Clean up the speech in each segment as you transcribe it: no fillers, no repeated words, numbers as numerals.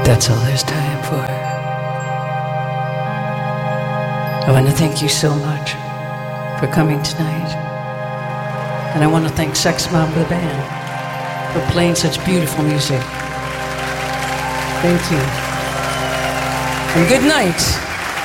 That's all there's time for. I want to thank you so much for coming tonight. And I want to thank Sex Mom the band for playing such beautiful music. Thank you. And good night.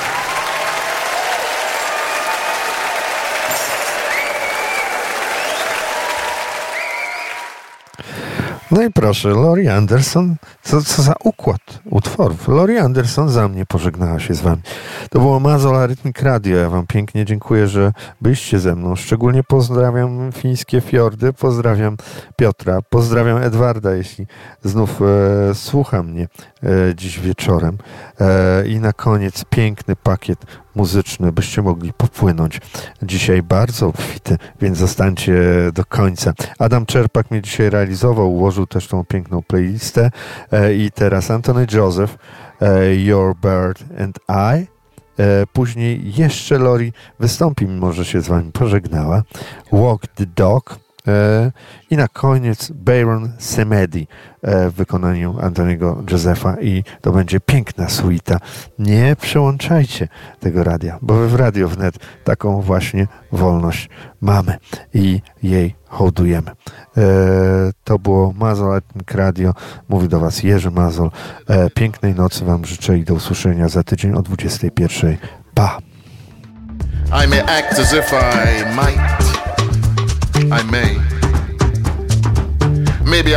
No i proszę, Laurie Anderson, co za układ utworów. Laurie Anderson za mnie pożegnała się z wami. To było Mazol Arytmik Radio. Ja wam pięknie dziękuję, że byliście ze mną. Szczególnie pozdrawiam fińskie fiordy, pozdrawiam Piotra, pozdrawiam Edwarda, jeśli znów słucha mnie dziś wieczorem. I na koniec piękny pakiet muzyczny, byście mogli popłynąć. Dzisiaj bardzo obfity, więc zostańcie do końca. Adam Czerpak mnie dzisiaj realizował, ułożył też tą piękną playlistę i teraz Anthony Joseph, Your Bird and I. Później jeszcze Lori wystąpi, mimo że się z wami pożegnała. Walk the Dog. I na koniec Byron Semedi w wykonaniu Antoniego Josepha i to będzie piękna suita. Nie przełączajcie tego radia, bo wy w Radio Wnet taką właśnie wolność mamy i jej hołdujemy. To było Mazol Arytmik Radio. Mówi do was Jerzy Mazol. Pięknej nocy wam życzę i do usłyszenia za tydzień o 21:00. Pa! I may act as if I might. I may. Maybe